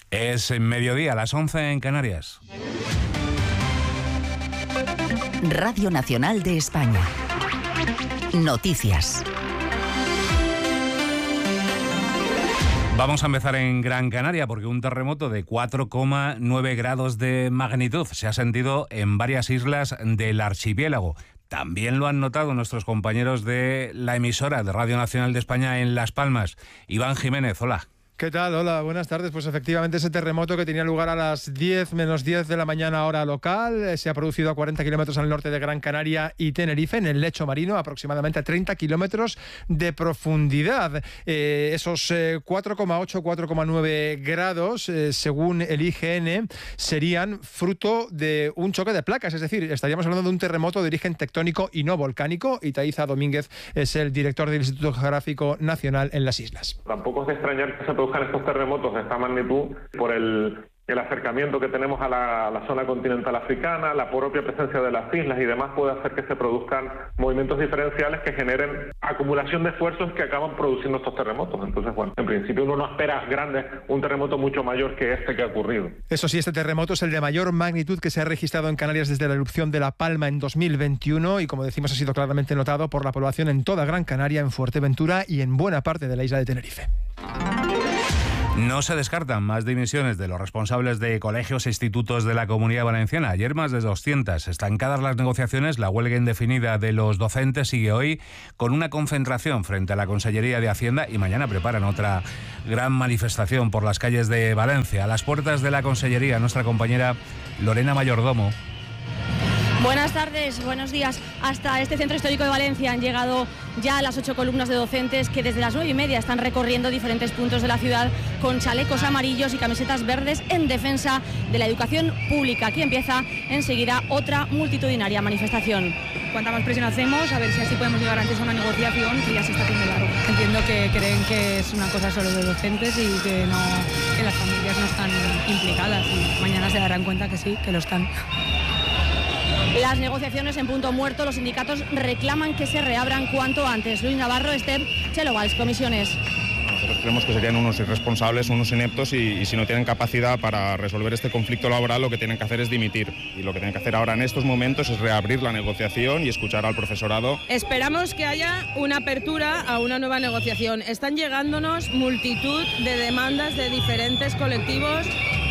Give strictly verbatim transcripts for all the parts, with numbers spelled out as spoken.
Es mediodía, a las once en Canarias. Radio Nacional de España. Noticias. Vamos a empezar en Gran Canaria porque un terremoto de cuatro coma nueve grados de magnitud se ha sentido en varias islas del archipiélago. También lo han notado nuestros compañeros de la emisora de Radio Nacional de España en Las Palmas. Iván Jiménez, hola. ¿Qué tal? Hola, buenas tardes. Pues efectivamente ese terremoto que tenía lugar a las diez menos diez de la mañana hora local eh, se ha producido a cuarenta kilómetros al norte de Gran Canaria y Tenerife, en el lecho marino, aproximadamente a treinta kilómetros de profundidad. Eh, esos eh, cuatro coma ocho, cuatro coma nueve grados, eh, según el I G N, serían fruto de un choque de placas, es decir, estaríamos hablando de un terremoto de origen tectónico y no volcánico. Itaiza Domínguez es el director del Instituto Geográfico Nacional en las islas. Tampoco es de extrañar que se produzcan estos terremotos de esta magnitud por el, el acercamiento que tenemos a la, a la zona continental africana, la propia presencia de las islas y demás puede hacer que se produzcan movimientos diferenciales que generen acumulación de esfuerzos que acaban produciendo estos terremotos. Entonces, bueno, en principio uno no espera grandes, un terremoto mucho mayor que este que ha ocurrido. Eso sí, este terremoto es el de mayor magnitud que se ha registrado en Canarias desde la erupción de La Palma en dos mil veintiuno y, como decimos, ha sido claramente notado por la población en toda Gran Canaria, en Fuerteventura y en buena parte de la isla de Tenerife. No se descartan más dimisiones de los responsables de colegios e institutos de la Comunidad Valenciana. Ayer más de doscientas. Estancadas las negociaciones, la huelga indefinida de los docentes sigue hoy con una concentración frente a la Consellería de Hacienda y mañana preparan otra gran manifestación por las calles de Valencia. A las puertas de la Consellería, nuestra compañera Lorena Mayordomo. Buenas tardes, buenos días. Hasta este centro histórico de Valencia han llegado ya las ocho columnas de docentes que desde las nueve y media están recorriendo diferentes puntos de la ciudad con chalecos amarillos y camisetas verdes en defensa de la educación pública. Aquí empieza enseguida otra multitudinaria manifestación. Cuanta más presión hacemos, a ver si así podemos llegar antes a una negociación que ya se está haciendo largo. Entiendo que creen que es una cosa solo de docentes y que, no, que las familias no están implicadas y mañana se darán cuenta que sí, que lo están. Las negociaciones en punto muerto, los sindicatos reclaman que se reabran cuanto antes. Luis Navarro, Esther, Chelo Valls, comisiones. Nosotros creemos que serían unos irresponsables, unos ineptos y, y si no tienen capacidad para resolver este conflicto laboral lo que tienen que hacer es dimitir. Y lo que tienen que hacer ahora en estos momentos es reabrir la negociación y escuchar al profesorado. Esperamos que haya una apertura a una nueva negociación. Están llegándonos multitud de demandas de diferentes colectivos.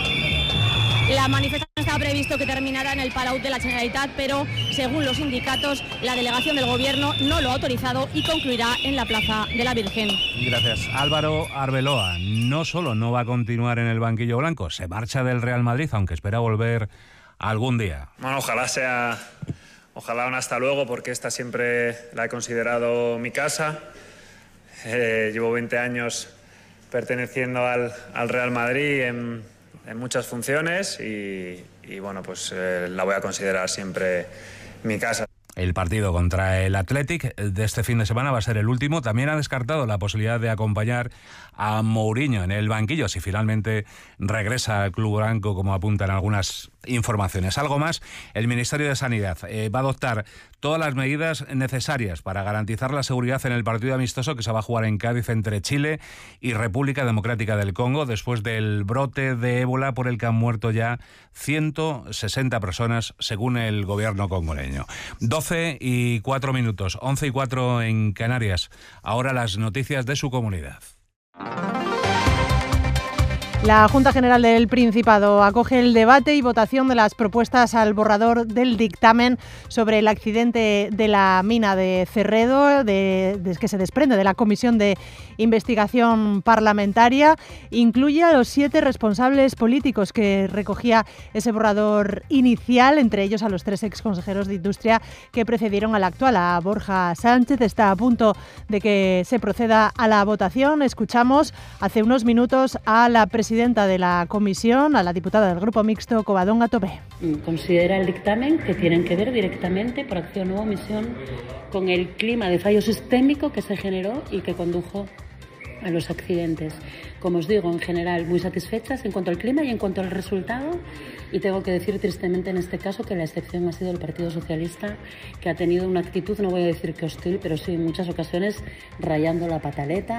La manifestación estaba previsto que terminara en el Palau de la Generalitat, pero según los sindicatos, la delegación del Gobierno no lo ha autorizado y concluirá en la Plaza de la Virgen. Gracias. Álvaro Arbeloa no solo no va a continuar en el banquillo blanco, se marcha del Real Madrid, aunque espera volver algún día. Bueno, ojalá sea, ojalá un hasta luego, porque esta siempre la he considerado mi casa. Eh, llevo veinte años perteneciendo al, al Real Madrid en... en muchas funciones y, y bueno, pues eh, la voy a considerar siempre mi casa. El partido contra el Athletic de este fin de semana va a ser el último. También ha descartado la posibilidad de acompañar a Mourinho en el banquillo si finalmente regresa al club blanco, como apuntan algunas informaciones. Algo más, el Ministerio de Sanidad eh, va a adoptar todas las medidas necesarias para garantizar la seguridad en el partido amistoso que se va a jugar en Cádiz entre Chile y República Democrática del Congo después del brote de ébola por el que han muerto ya ciento sesenta personas según el gobierno congoleño. doce y cuatro minutos, once y cuatro en Canarias. Ahora las noticias de su comunidad. La Junta General del Principado acoge el debate y votación de las propuestas al borrador del dictamen sobre el accidente de la mina de Cerredo, de, de, que se desprende de la Comisión de Investigación Parlamentaria. Incluye a los siete responsables políticos que recogía ese borrador inicial, entre ellos a los tres exconsejeros de Industria que precedieron al actual, a Borja Sánchez. Está a punto de que se proceda a la votación. Escuchamos hace unos minutos a la presidenta presidenta de la comisión, a la diputada del Grupo Mixto, Covadonga Tobé. Considera el dictamen que tienen que ver directamente, por acción o omisión, con el clima de fallo sistémico que se generó y que condujo a los accidentes. Como os digo, en general, muy satisfechas en cuanto al clima y en cuanto al resultado. Y tengo que decir tristemente en este caso que la excepción ha sido el Partido Socialista, que ha tenido una actitud, no voy a decir que hostil, pero sí en muchas ocasiones rayando la pataleta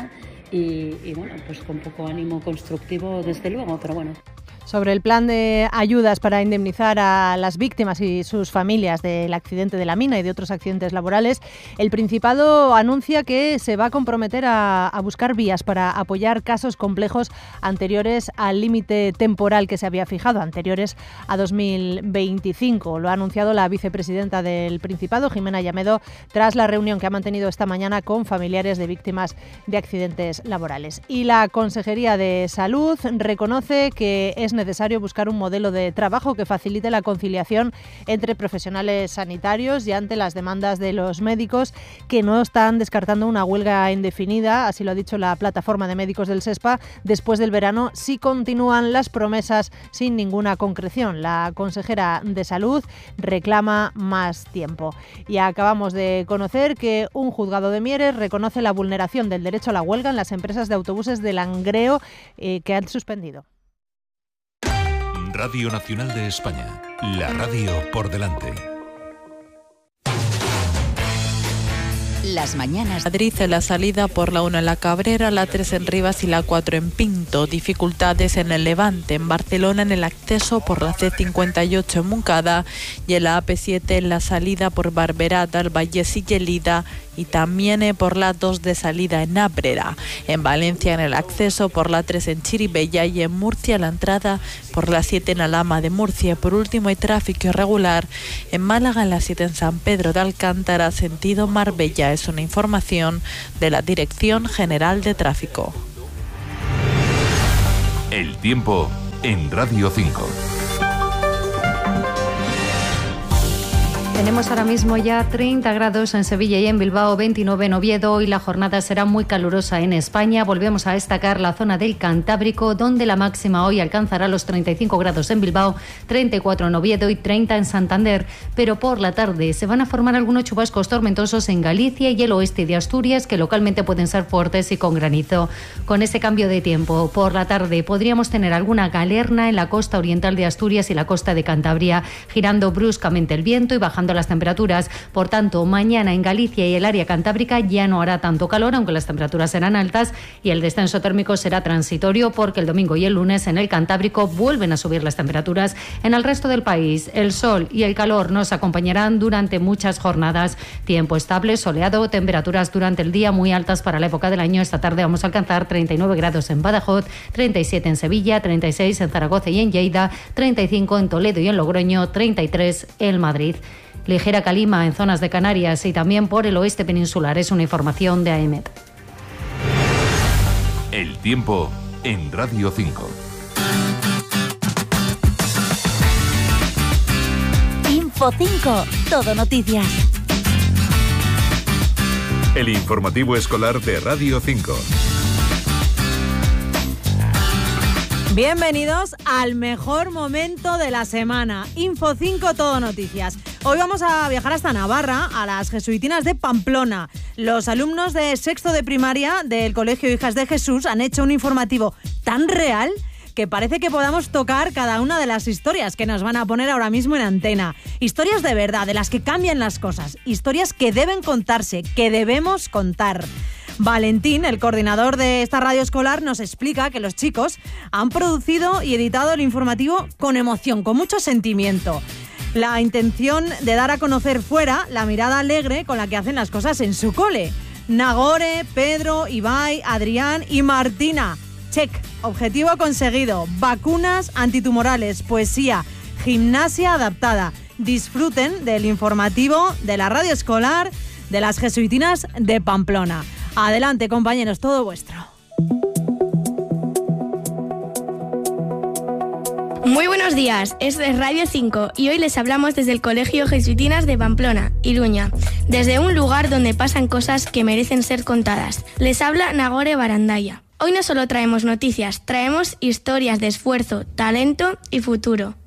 y, y bueno, pues con poco ánimo constructivo desde luego, pero bueno. Sobre el plan de ayudas para indemnizar a las víctimas y sus familias del accidente de la mina y de otros accidentes laborales, el Principado anuncia que se va a comprometer a, a buscar vías para apoyar casos complejos anteriores al límite temporal que se había fijado, anteriores a dos mil veinticinco. Lo ha anunciado la vicepresidenta del Principado, Jimena Llamedo, tras la reunión que ha mantenido esta mañana con familiares de víctimas de accidentes laborales. Y la Consejería de Salud reconoce que es necesario buscar un modelo de trabajo que facilite la conciliación entre profesionales sanitarios y ante las demandas de los médicos, que no están descartando una huelga indefinida, así lo ha dicho la plataforma de médicos del SESPA, después del verano, si continúan las promesas sin ninguna concreción. La consejera de Salud reclama más tiempo. Y acabamos de conocer que un juzgado de Mieres reconoce la vulneración del derecho a la huelga en las empresas de autobuses de Langreo eh, que han suspendido. Radio Nacional de España, la radio por delante. Las mañanas. Madrid en la salida por la uno en la Cabrera, la tres en Rivas y la cuatro en Pinto. Dificultades en el Levante, en Barcelona en el acceso por la C cincuenta y ocho en Moncada y en la A P siete en la salida por Barberá, Vallés y Gelida, y también por la dos de salida en Ábrera. En Valencia en el acceso por la tres en Chiribella y en Murcia la entrada por la siete en Alhama de Murcia. Por último hay tráfico irregular en Málaga en la siete en San Pedro de Alcántara sentido Marbella. Es una información de la Dirección General de Tráfico. El tiempo en Radio cinco. Tenemos ahora mismo ya treinta grados en Sevilla y en Bilbao, veintinueve en Oviedo, y la jornada será muy calurosa en España. Volvemos a destacar la zona del Cantábrico, donde la máxima hoy alcanzará los treinta y cinco grados en Bilbao, treinta y cuatro en Oviedo y treinta en Santander. Pero por la tarde se van a formar algunos chubascos tormentosos en Galicia y el oeste de Asturias, que localmente pueden ser fuertes y con granizo. Con ese cambio de tiempo, por la tarde podríamos tener alguna galerna en la costa oriental de Asturias y la costa de Cantabria, girando bruscamente el viento y bajando las temperaturas. Por tanto, mañana en Galicia y el área cantábrica ya no hará tanto calor, aunque las temperaturas serán altas, y el descenso térmico será transitorio, porque el domingo y el lunes en el Cantábrico vuelven a subir las temperaturas. En el resto del país, el sol y el calor nos acompañarán durante muchas jornadas. Tiempo estable, soleado, temperaturas durante el día muy altas para la época del año. Esta tarde vamos a alcanzar treinta y nueve grados en Badajoz, treinta y siete en Sevilla, treinta y seis en Zaragoza y en Lleida, treinta y cinco en Toledo y en Logroño, treinta y tres en Madrid. Ligera calima en zonas de Canarias y también por el oeste peninsular. Es una información de A E M E T. El tiempo en Radio cinco. Info cinco, todo noticias. El informativo escolar de Radio cinco. Bienvenidos al mejor momento de la semana. Info cinco, todo noticias. Hoy vamos a viajar hasta Navarra, a las jesuitinas de Pamplona. Los alumnos de sexto de primaria del Colegio Hijas de Jesús han hecho un informativo tan real que parece que podamos tocar cada una de las historias que nos van a poner ahora mismo en antena. Historias de verdad, de las que cambian las cosas. Historias que deben contarse, que debemos contar. Valentín, el coordinador de esta radio escolar, nos explica que los chicos han producido y editado el informativo con emoción, con mucho sentimiento. La intención de dar a conocer fuera la mirada alegre con la que hacen las cosas en su cole. Nagore, Pedro, Ibai, Adrián y Martina. Check, objetivo conseguido. Vacunas antitumorales, poesía, gimnasia adaptada. Disfruten del informativo de la radio escolar de las jesuitinas de Pamplona. Adelante, compañeros, todo vuestro. Muy buenos días, es Radio cinco y hoy les hablamos desde el Colegio Jesuitinas de Pamplona, Iruña, desde un lugar donde pasan cosas que merecen ser contadas. Les habla Nagore Barandaya. Hoy no solo traemos noticias, traemos historias de esfuerzo, talento y futuro.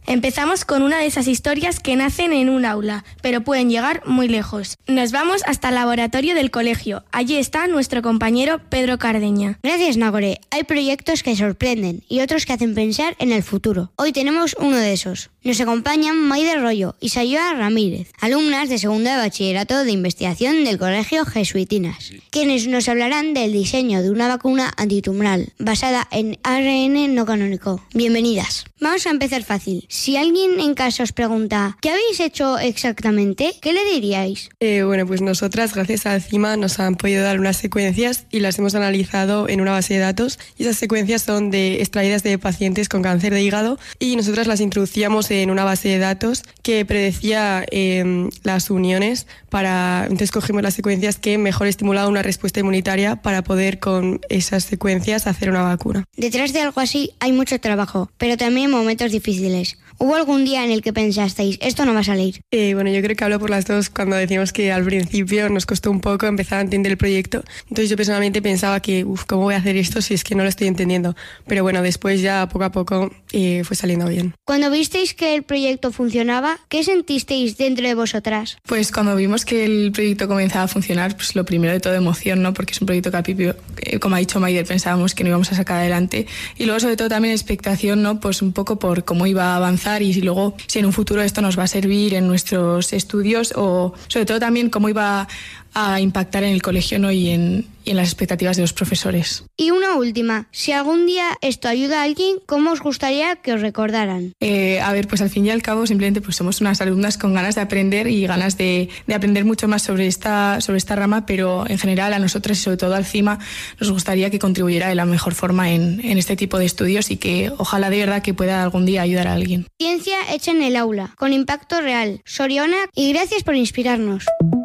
Empezamos con una de esas historias que nacen en un aula, pero pueden llegar muy lejos. Nos vamos hasta el laboratorio del colegio. Allí está nuestro compañero Pedro Cardeña. Gracias, Nagore. Hay proyectos que sorprenden y otros que hacen pensar en el futuro. Hoy tenemos uno de esos. Nos acompañan Maider Rollo y Sayoa Ramírez, alumnas de segundo de bachillerato de investigación del Colegio Jesuitinas, quienes nos hablarán del diseño de una vacuna antitumoral basada en A R N no canónico. Bienvenidas. Vamos a empezar fácil. Si alguien en casa os pregunta ¿qué habéis hecho exactamente?, ¿qué le diríais? Eh, bueno, pues nosotras, gracias a CIMA, nos han podido dar unas secuencias y las hemos analizado en una base de datos. Y esas secuencias son de extraídas de pacientes con cáncer de hígado y nosotras las introducíamos en una base de datos que predecía eh, las uniones para... Entonces cogimos las secuencias que mejor estimulaban una respuesta inmunitaria para poder con esas secuencias hacer una vacuna. Detrás de algo así hay mucho trabajo, pero también momentos difíciles. ¿Hubo algún día en el que pensasteis, esto no va a salir? Eh, bueno, yo creo que hablo por las dos cuando decimos que al principio nos costó un poco empezar a entender el proyecto. Entonces yo personalmente pensaba que, uff, ¿cómo voy a hacer esto si es que no lo estoy entendiendo? Pero bueno, después ya poco a poco eh, fue saliendo bien. Cuando visteis que el proyecto funcionaba, ¿qué sentisteis dentro de vosotras? Pues cuando vimos que el proyecto comenzaba a funcionar, pues lo primero de todo emoción, ¿no? Porque es un proyecto que al principio, eh, como ha dicho Maider, pensábamos que no íbamos a sacar adelante. Y luego sobre todo también expectación, ¿no? Pues un poco por cómo iba a avanzar y luego si en un futuro esto nos va a servir en nuestros estudios o sobre todo también cómo iba a impactar en el colegio, ¿no? y, en, y en las expectativas de los profesores. Y una última, si algún día esto ayuda a alguien, ¿cómo os gustaría que os recordaran? Eh, a ver, pues al fin y al cabo simplemente pues somos unas alumnas con ganas de aprender y ganas de, de aprender mucho más sobre esta, sobre esta rama, pero en general a nosotras y sobre todo al CIMA nos gustaría que contribuyera de la mejor forma en, en este tipo de estudios y que ojalá de verdad que pueda algún día ayudar a alguien. Ciencia hecha en el aula, con impacto real. Soriona, y gracias por inspirarnos.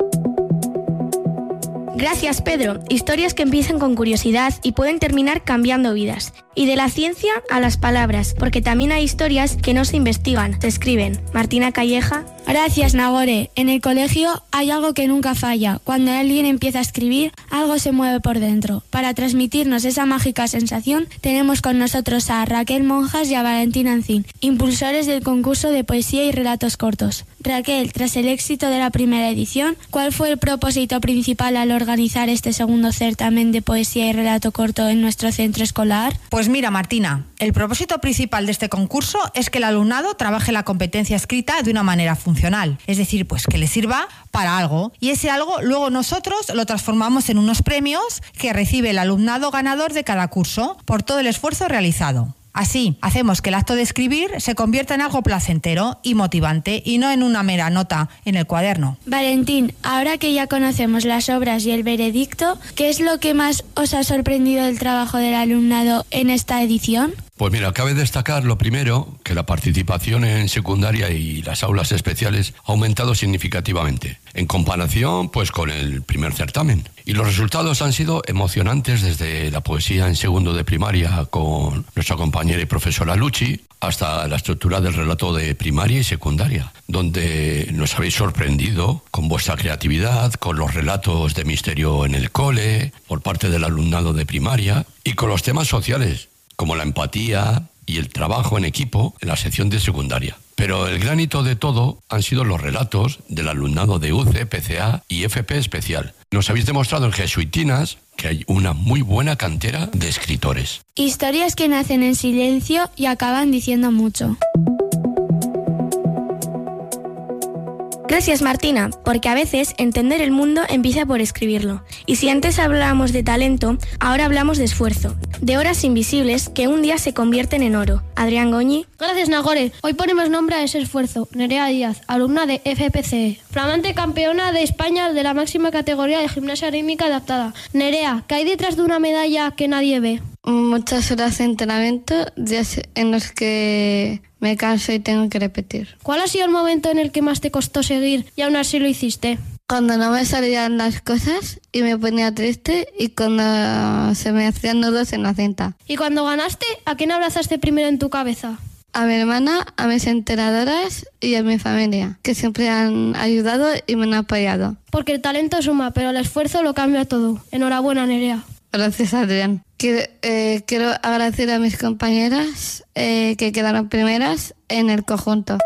Gracias, Pedro. Historias que empiezan con curiosidad y pueden terminar cambiando vidas. Y de la ciencia a las palabras, porque también hay historias que no se investigan, se escriben. Martina Calleja. Gracias, Nagore. En el colegio hay algo que nunca falla. Cuando alguien empieza a escribir, algo se mueve por dentro. Para transmitirnos esa mágica sensación, tenemos con nosotros a Raquel Monjas y a Valentín Ancín, impulsores del concurso de poesía y relatos cortos. Raquel, tras el éxito de la primera edición, ¿cuál fue el propósito principal al organizar este segundo certamen de poesía y relato corto en nuestro centro escolar? Pues mira, Martina, el propósito principal de este concurso es que el alumnado trabaje la competencia escrita de una manera funcional, es decir, pues que le sirva para algo, y ese algo luego nosotros lo transformamos en unos premios que recibe el alumnado ganador de cada curso por todo el esfuerzo realizado. Así, hacemos que el acto de escribir se convierta en algo placentero y motivante y no en una mera nota en el cuaderno. Valentín, ahora que ya conocemos las obras y el veredicto, ¿qué es lo que más os ha sorprendido del trabajo del alumnado en esta edición? Pues mira, cabe destacar lo primero, que la participación en secundaria y las aulas especiales ha aumentado significativamente, en comparación pues con el primer certamen. Y los resultados han sido emocionantes desde la poesía en segundo de primaria con nuestra compañera y profesora Luchi, hasta la estructura del relato de primaria y secundaria, donde nos habéis sorprendido con vuestra creatividad, con los relatos de misterio en el cole, por parte del alumnado de primaria, y con los temas sociales, como la empatía y el trabajo en equipo en la sección de secundaria. Pero el gran hito de todo han sido los relatos del alumnado de U C E, P C A y F P especial. Nos habéis demostrado en Jesuitinas que hay una muy buena cantera de escritores. Historias que nacen en silencio y acaban diciendo mucho. Gracias, Martina, porque a veces entender el mundo empieza por escribirlo. Y si antes hablábamos de talento, ahora hablamos de esfuerzo, de horas invisibles que un día se convierten en oro. Adrián Goñi. Gracias, Nagore. Hoy ponemos nombre a ese esfuerzo. Nerea Díaz, alumna de F P C E, flamante campeona de España de la máxima categoría de gimnasia rítmica adaptada. Nerea, ¿qué hay detrás de una medalla que nadie ve? Muchas horas de entrenamiento, días en los que me canso y tengo que repetir. ¿Cuál ha sido el momento en el que más te costó seguir y aún así lo hiciste? Cuando no me salían las cosas y me ponía triste, y cuando se me hacían nudos en la cinta. ¿Y cuando ganaste, a quién abrazaste primero en tu cabeza? A mi hermana, a mis entrenadoras y a mi familia, que siempre han ayudado y me han apoyado. Porque el talento suma, pero el esfuerzo lo cambia todo. Enhorabuena, Nerea. Gracias, Adrián. Quiero, eh, quiero agradecer a mis compañeras eh, que quedaron primeras en el conjunto.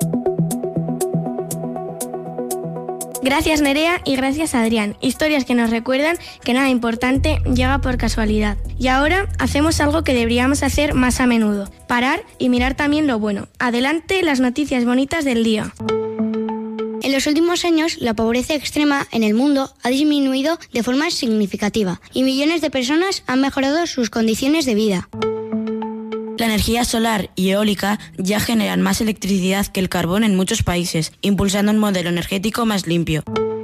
Gracias Nerea y gracias Adrián. Historias que nos recuerdan que nada importante llega por casualidad. Y ahora hacemos algo que deberíamos hacer más a menudo. Parar y mirar también lo bueno. Adelante las noticias bonitas del día. En los últimos años, la pobreza extrema en el mundo ha disminuido de forma significativa y millones de personas han mejorado sus condiciones de vida. La energía solar y eólica ya generan más electricidad que el carbón en muchos países, impulsando un modelo energético más limpio.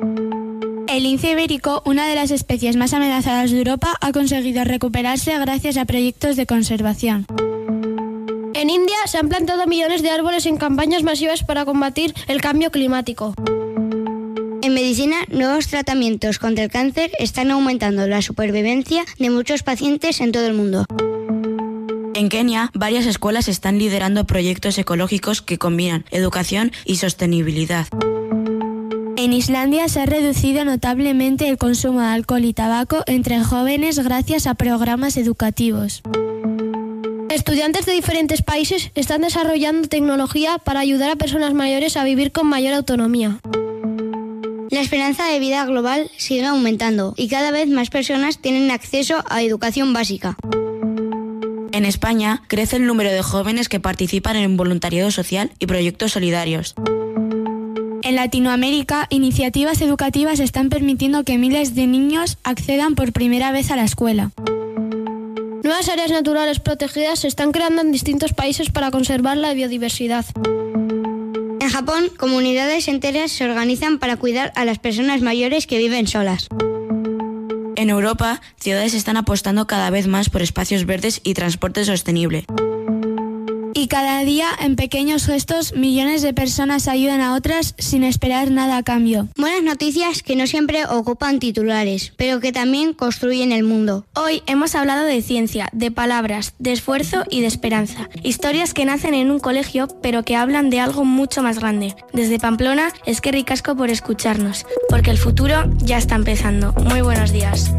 El lince ibérico, una de las especies más amenazadas de Europa, ha conseguido recuperarse gracias a proyectos de conservación. En India se han plantado millones de árboles en campañas masivas para combatir el cambio climático. En medicina, nuevos tratamientos contra el cáncer están aumentando la supervivencia de muchos pacientes en todo el mundo. En Kenia, varias escuelas están liderando proyectos ecológicos que combinan educación y sostenibilidad. En Islandia se ha reducido notablemente el consumo de alcohol y tabaco entre jóvenes gracias a programas educativos. Estudiantes de diferentes países están desarrollando tecnología para ayudar a personas mayores a vivir con mayor autonomía. La esperanza de vida global sigue aumentando y cada vez más personas tienen acceso a educación básica. En España, crece el número de jóvenes que participan en voluntariado social y proyectos solidarios. En Latinoamérica, iniciativas educativas están permitiendo que miles de niños accedan por primera vez a la escuela. Nuevas áreas naturales protegidas se están creando en distintos países para conservar la biodiversidad. En Japón, comunidades enteras se organizan para cuidar a las personas mayores que viven solas. En Europa, ciudades están apostando cada vez más por espacios verdes y transporte sostenible. Y cada día, en pequeños gestos, millones de personas ayudan a otras sin esperar nada a cambio. Buenas noticias que no siempre ocupan titulares, pero que también construyen el mundo. Hoy hemos hablado de ciencia, de palabras, de esfuerzo y de esperanza. Historias que nacen en un colegio, pero que hablan de algo mucho más grande. Desde Pamplona, eskerrik asko por escucharnos, porque el futuro ya está empezando. Muy buenos días.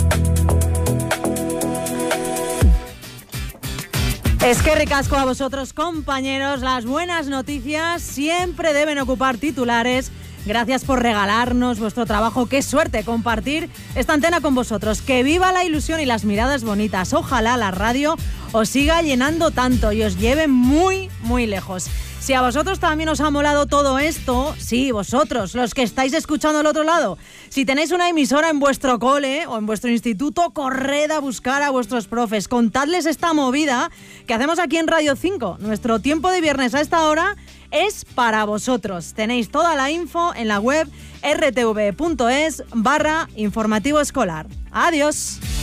Es que ricasco a vosotros, compañeros. Las buenas noticias siempre deben ocupar titulares. Gracias por regalarnos vuestro trabajo. Qué suerte compartir esta antena con vosotros. Que viva la ilusión y las miradas bonitas. Ojalá la radio os siga llenando tanto y os lleve muy, muy lejos. Si a vosotros también os ha molado todo esto, sí, vosotros, los que estáis escuchando al otro lado, si tenéis una emisora en vuestro cole o en vuestro instituto, corred a buscar a vuestros profes, contadles esta movida que hacemos aquí en Radio cinco. Nuestro tiempo de viernes a esta hora es para vosotros. Tenéis toda la info en la web r t v punto es barra informativo escolar. Adiós.